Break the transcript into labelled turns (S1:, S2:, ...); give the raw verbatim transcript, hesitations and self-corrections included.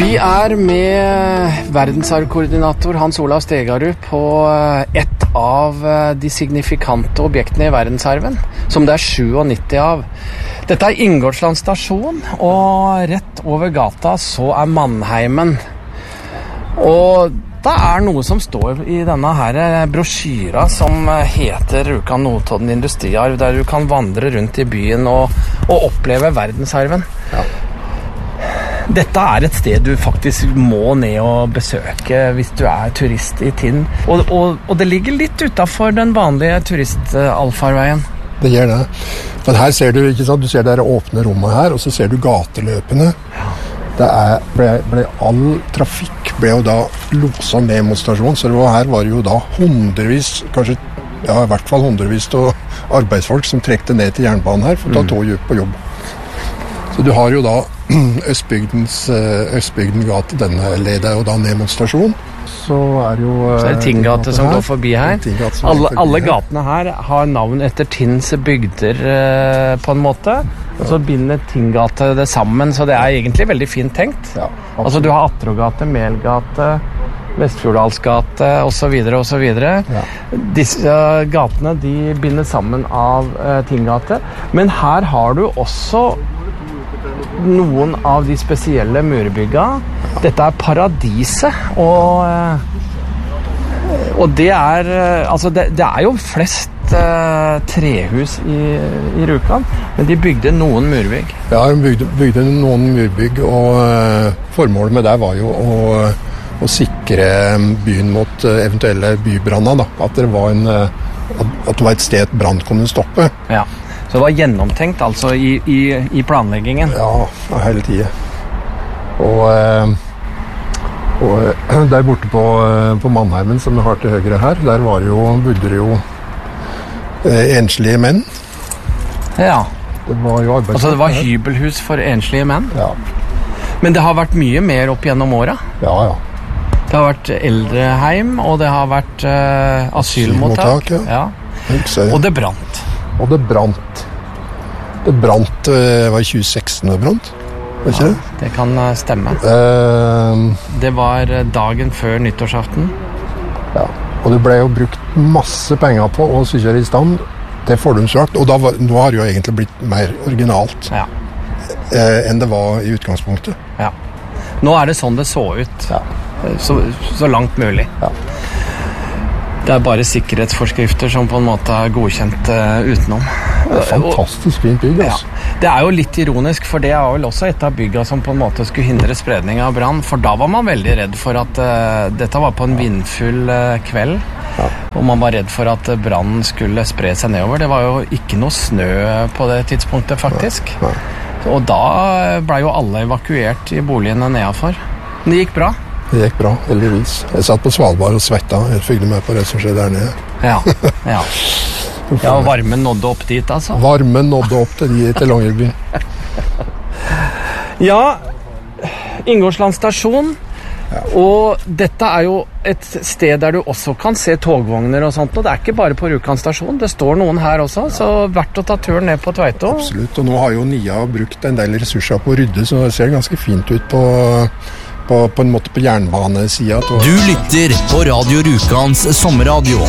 S1: Vi er med verdensarvkoordinator Hans Olav Stegarud på et av de signifikante objektene i verdensarven, som det er syttisju av. Dette er Ingoldsland stasjon, og rett over gata så er Mannheimen. Og det er noe som står i denne her brosjyra som heter Rjukan Notodden Industriarv, der du kan vandre rundt i byen og, og oppleve verdensarven. Ja. Dette er et sted du faktisk må ned og besøke hvis du er turist i Tinn. Og, og, og det ligger litt utenfor den vanlige turist-allfarveien.
S2: Det gjør det. Men her ser du, ikke sant, du ser det åpne rommet her, og så ser du gateløpene. Ja. Det er, ble, ble all trafikk ble jo da loset ned mot stasjonen, så det var, her var jo da hundrevis, kanskje, ja i hvert fall hundrevis av arbeidsfolk som trekte ned til jernbanen her for å ta tog ut på jobb. Så du har jo da Østbygdens, Østbygden gate, denne leder jo da ned mot stasjonen. Så er jo...
S1: Så er det Tinngate som her. Går forbi her. Alle, forbi alle gatene her har navn etter Tinns bygder eh, på en måte. Og så binder Tinngate det sammen, så det er egentlig veldig fint tenkt. Ja, altså du har Atrogate, Melgate, Vestfjorddalsgate og så videre og så videre. Ja. Disse uh, gatene de binder sammen av uh, Tinngate. Men her har du også noen av de spesielle murbygga. Dette er Paradiset, og, og det er altså det, det er jo flest uh, trehus i, i Rjukan, men de bygde noen murbygg.
S2: Ja, de bygde, bygde noen murbygg, og uh, formålet med det var jo å, å sikre byen mot uh, eventuelle bybranner, da. At det var en uh, at det var et sted brann kunne stoppe.
S1: Ja. Så det var gjennomtenkt altså i, i, i planleggingen?
S2: Ja, hele tiden. Og, og der borte på, på Mannheimen, som du har til høyre her, der var jo, bodde det jo eh, enslige menn.
S1: Ja.
S2: Det var jo arbeidsfolk.
S1: Altså det var hybelhus for enslige menn?
S2: Ja. Men det
S1: har vært mye mer opp gjennom åra?
S2: Ja, ja.
S1: Det har vært eldreheim, og det har vært eh, asylmottak.
S2: Asylmottak, ja.
S1: Ja. Og det brant.
S2: Og det brant. Det brant, det var i tjue seksten det brant, var ikke
S1: ja,
S2: det?
S1: Det kan stemme.
S2: Uh,
S1: det var dagen før nyttårsaften.
S2: Ja, og det ble jo brukt masse penger på å sykjøre i stand til fordumsvakt, og da var, nå har det jo egentlig blitt mer originalt
S1: ja.
S2: uh, enn det var i utgangspunktet.
S1: Ja. Nå er det sånn det så ut, ja. så, så langt mulig. Ja. Det er bare sikkerhetsforskrifter som på en måte er godkjent uh, utenom.
S2: Det er fantastisk fint bygg, altså.
S1: Ja, det er jo litt ironisk, for det er vel også et av bygga som på en måte skulle hindre spredning av brann, for da var man veldig redd for at uh, dette var på en vindfull uh, kveld, ja. Og man var redd for at brannen skulle spre seg nedover. Det var jo ikke noe snø på det tidspunktet, faktisk. Ja. Ja. Og da ble jo alle evakuert i boligene nedenfor. Men det gikk bra.
S2: Det gikk bra, heldigvis. Jeg satt på Svalbard og svetta. Jeg fygde med på det som skjedde der nede.
S1: Ja, ja. Ja, og varmen nådde opp dit, altså?
S2: Varmen nådde opp til, de, til Longyearbyen.
S1: Ja, Ingoldsland stasjon. Ja. Og dette er jo et sted der du også kan se togvogner og sånt, og det er ikke bare på Rjukan stasjon. Det står noen her også, så verdt å ta turen ned på Tveito.
S2: Absolutt, og nå har jo N I A brukt en del ressurser på å rydde, så det ser ganske fint ut på... På, på en måte på jernbanesiden.
S3: Du lytter på Radio Rjukans sommerradio.